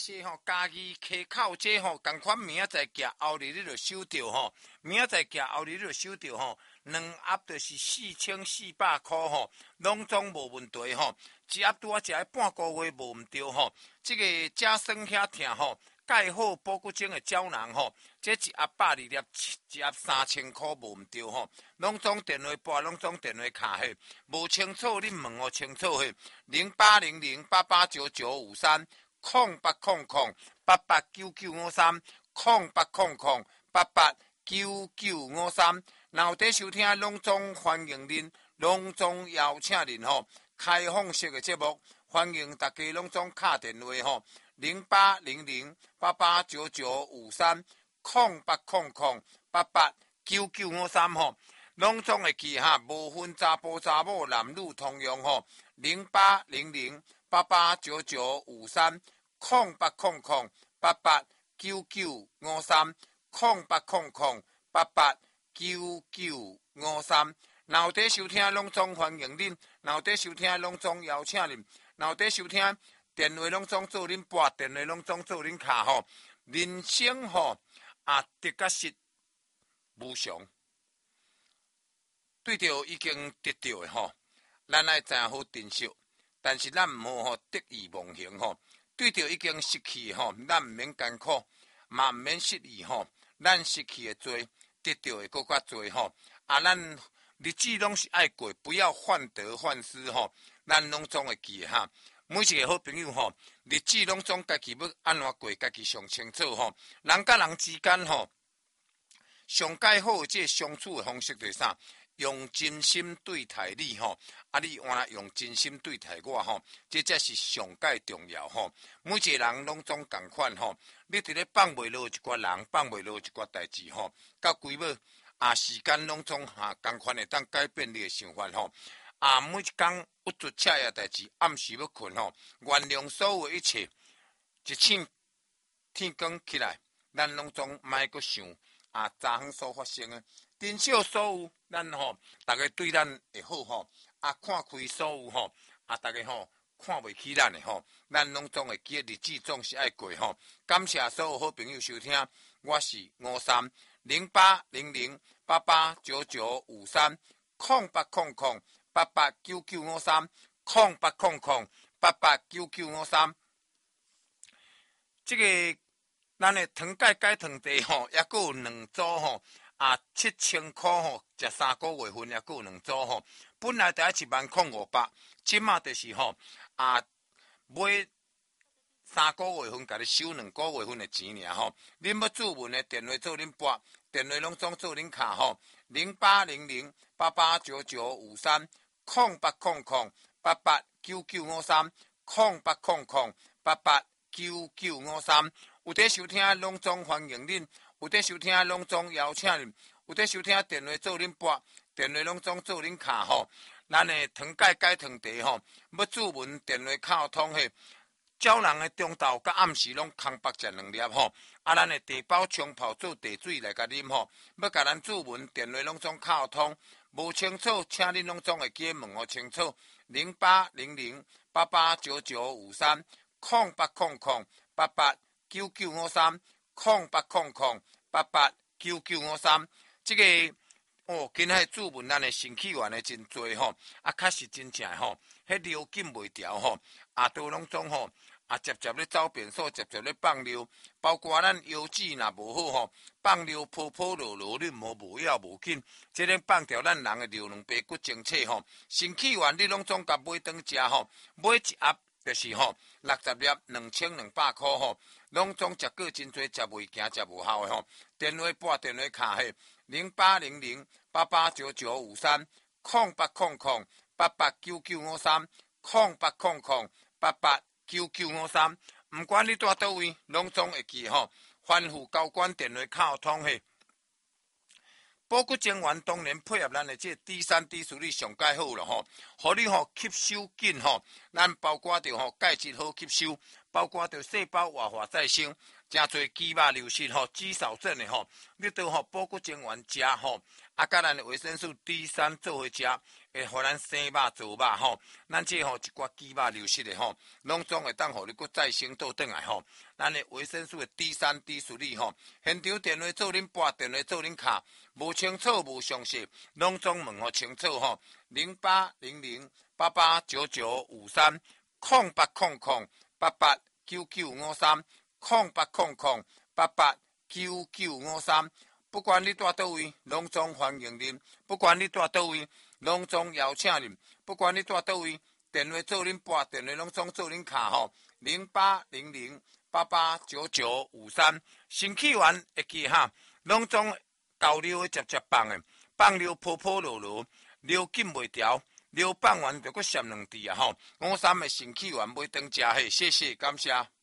是吼，家己溪口这吼，共款明仔载夹后日你就收到吼，明仔载夹后日你就收到吼，两盒就是4400块吼，拢总无问题吼，一盒拄啊食半个月无毋对吼，这个甲酸遐疼吼，钙好补骨精的胶囊吼，这一盒120粒，一盒3000块无毋对吼，拢总电话拨，拢总电话卡嘿，无清楚你问我清楚嘿，0800889953。0800889953，0800889953，然后在收听拢总欢迎您，拢总邀请您吼，开放式的节目，欢迎大家拢总打电话吼，0800889953，0800889953吼，拢总会记哈，无分查甫查某，男女通用吼，0800889953，0800889953，然后在收听拢总欢迎恁，然后在收听拢总邀请恁，然后在收听电话拢总做恁拨，电话拢总做恁卡吼，人生吼得甲失无常，对着已经得到的吼，咱爱知影好珍惜，但是咱毋好吼得意忘形吼。对着已经失去吼，咱毋免艰苦，嘛毋免失意吼。咱失去的多，得到的搁较多吼。咱日子拢是爱过，不要患得患失吼。咱拢总会记哈。每一个好朋友吼，日子拢总家己要安怎过，家己上清楚吼。人甲人之间吼，上介好即相处的方式就是啥？用真心对待你吼，你换来用真心对待我吼，这才是上介重要吼。每一个人拢总共款吼，你伫咧放袂落一寡人，放袂落一寡代志吼，到规尾时间拢总共款会当改变你的想法吼。每一工不做恰呀代志，暗时要困吼，原谅所有的一切，一醒天光起来，咱拢总莫阁想昨昏所发生的。珍惜所有，咱吼，大家对咱会好吼，看开所有吼，大家吼看袂起咱的吼，咱拢总会记日子总是爱过吼。感谢所有好朋友收听，我是530800889953，0800889953。这个咱的糖钙钙糖茶吼，也阁有2组吼。7000块吼，食3个月份，也阁有2组吼。本来就10500，即马就是吼买3个月份，甲你收2个月份的钱尔吼。恁要注文的电话做恁拨，电话拢总做恁卡吼，0800889953，0800889953，有在收听拢总欢迎恁。有在收听拢总邀请恁，有在收听电话做恁拨，电话拢总做恁卡吼。咱的糖钙钙糖茶吼，要注文电话卡通嘿，鸟人的中昼甲暗时拢空白食2粒吼。咱的茶包冲泡做茶水来甲啉吼，要甲咱注文电话拢总卡通，无清楚请恁拢总会记问我清楚。0800889953，0800889953，这个今仔注文咱的新起源的真多吼，确实真正吼，迄流紧袂调吼，都拢总吼。接咧走便所，接咧放尿，包括咱腰子若无好吼，放尿泡泡落落，你无要无紧，即个放掉咱人的尿两杯骨精切吼。新起源你拢总甲买当食吼，买一盒就是吼60粒2200块吼，拢总食过真多，食袂行，食无效的吼。电话拨电话卡嘿，0800889953，0800889953，毋管你住倒位，拢总会记吼。欢富高管电话卡通嘿。补骨精元当然配合咱的这D3 D 处理上介好了吼，互你吼吸收紧吼，咱包括着吼钙质好吸收， 包括着细胞活化再生，真侪鸡肉流失吼，肌少症的吼，你都吼补骨精元食吼，甲咱的维生素 D3 做伙食，会互咱生肉做肉吼，咱这吼一寡肌肉流失的吼，拢总会当互你搁再生倒转来吼。咱的维生素的 D3、D 数哩吼，现场电话做恁拨，电话做恁卡，无清楚无详细，拢总问互清楚吼。0800889953，空8空空889953，0800889953。不管你住倒位，拢总欢迎恁；不管你住倒位，拢总邀请恁；不管你住倒位，电话做恁拨，电话拢总做恁卡吼。0800889953，新起源会记哈，拢总交流的接放的，放流泡泡落落，流紧袂调，流放完就搁闪两滴啊吼。53的新起源买顿食嘿，谢谢感谢。